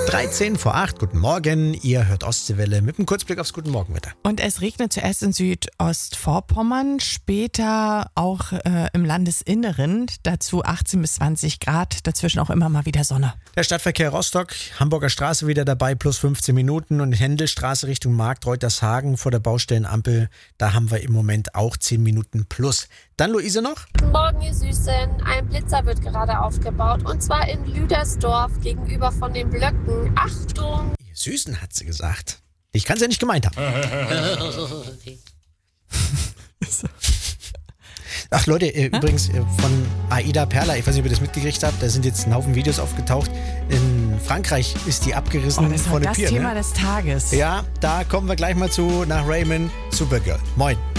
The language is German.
13 vor 8, guten Morgen. Ihr hört Ostseewelle mit einem Kurzblick aufs Guten Morgenwetter. Und es regnet zuerst in Südostvorpommern, später auch im Landesinneren, dazu 18 bis 20 Grad, dazwischen auch immer mal wieder Sonne. Der Stadtverkehr Rostock, Hamburger Straße wieder dabei, plus 15 Minuten und Händelstraße Richtung Markt, Reutershagen vor der Baustellenampel, da haben wir im Moment auch 10 Minuten plus. Dann Luise noch? Guten Morgen, ihr Süßen. Ein Blitzer wird gerade aufgebaut und zwar in Lüdersdorf gegenüber von den Blöcken. Achtung! Ihr Süßen, hat sie gesagt. Ich kann es ja nicht gemeint haben. Ach Leute, übrigens von Aida Perla, ich weiß nicht, ob ihr das mitgekriegt habt, da sind jetzt ein Haufen Videos aufgetaucht. In Frankreich ist die abgerissen Das war von dem das Pier. Thema des Tages. Ja, da kommen wir gleich mal zu, nach Raymond, Supergirl. Moin.